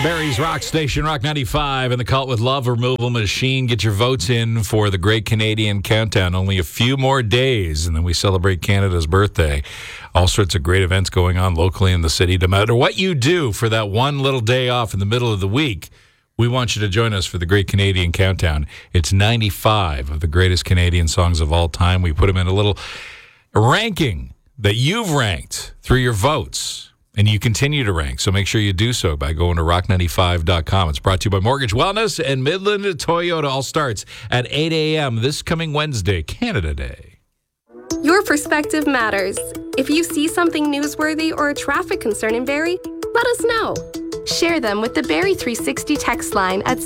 Barry's Rock Station, Rock 95, and the Cult with Love Removal Machine. Get your votes in for the Great Canadian Countdown. Only a few more days, and then we celebrate Canada's birthday. All sorts of great events going on locally in the city. No matter what you do for that one little day off in the middle of the week, we want you to join us for the Great Canadian Countdown. It's 95 of the greatest Canadian songs of all time. We put them in a little ranking that you've ranked through your votes. And you continue to rank, so make sure you do so by going to rock95.com. It's brought to you by Mortgage Wellness and Midland Toyota. All starts at 8 a.m. this coming Wednesday, Canada Day. Your perspective matters. If you see something newsworthy or a traffic concern in Barrie, let us know. Share them with the Barrie 360 text line at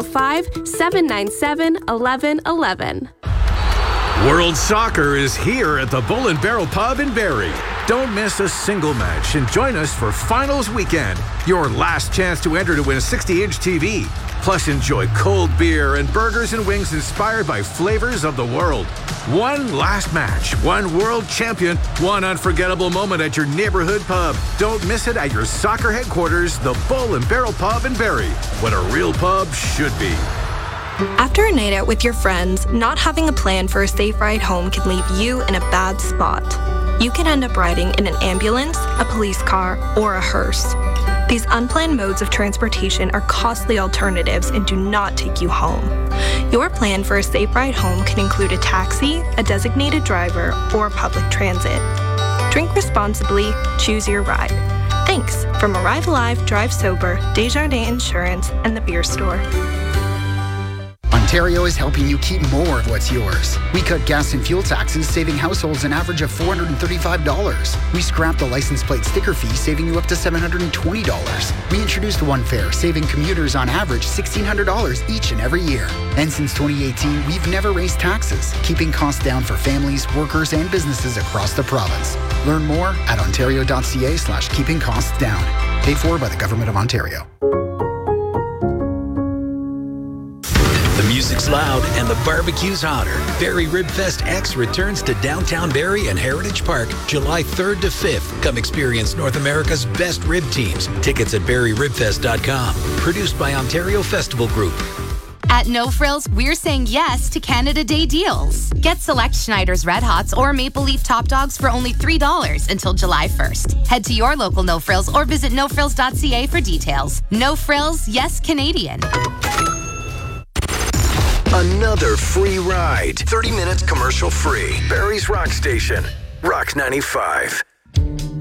705-797-1111. World Soccer is here at the Bull and Barrel Pub in Barrie. Don't miss a single match and join us for Finals Weekend, your last chance to enter to win a 60-inch TV. Plus, enjoy cold beer and burgers and wings inspired by flavors of the world. One last match, one world champion, one unforgettable moment at your neighborhood pub. Don't miss it at your soccer headquarters, the Bull and Barrel Pub in Barrie, what a real pub should be. After a night out with your friends, not having a plan for a safe ride home can leave you in a bad spot. You can end up riding in an ambulance, a police car, or a hearse. These unplanned modes of transportation are costly alternatives and do not take you home. Your plan for a safe ride home can include a taxi, a designated driver, or public transit. Drink responsibly, choose your ride. Thanks from Arrive Alive, Drive Sober, Desjardins Insurance, and the Beer Store. Ontario is helping you keep more of what's yours. We cut gas and fuel taxes, saving households an average of $435. We scrapped the license plate sticker fee, saving you up to $720. We introduced One Fare, saving commuters on average $1,600 each and every year. And since 2018, we've never raised taxes, keeping costs down for families, workers, and businesses across the province. Learn more at ontario.ca/keeping costs down. Paid for by the Government of Ontario. The music's loud and the barbecue's hotter. Barrie Ribfest X returns to downtown Barrie and Heritage Park July 3rd to 5th. Come experience North America's best rib teams. Tickets at barrieribfest.com. Produced by Ontario Festival Group. At No Frills, we're saying yes to Canada Day deals. Get select Schneider's Red Hots or Maple Leaf Top Dogs for only $3 until July 1st. Head to your local No Frills or visit nofrills.ca for details. No Frills, yes Canadian. Another free ride. 30 minutes commercial free. Barrie's Rock Station. Rock 95.